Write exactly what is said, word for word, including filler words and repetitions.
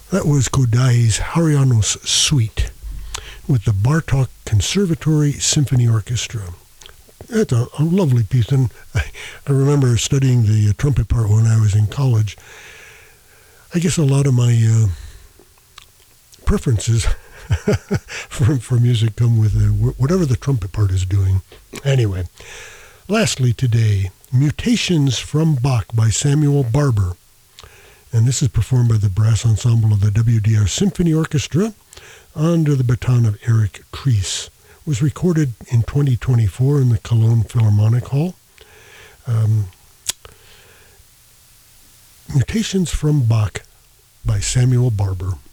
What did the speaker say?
That was Kodai's Harianos Suite with the Bartok Conservatory Symphony Orchestra. That's a, a lovely piece, and I, I remember studying the uh, trumpet part when I was in college. I guess a lot of my uh, preferences for, for music come with uh, whatever the trumpet part is doing. Anyway, lastly today, Mutations from Bach by Samuel Barber. And this is performed by the brass ensemble of the W D R Symphony Orchestra under the baton of Eric Kreis. It was recorded in twenty twenty-four in the Cologne Philharmonic Hall. Um, Mutations from Bach by Samuel Barber.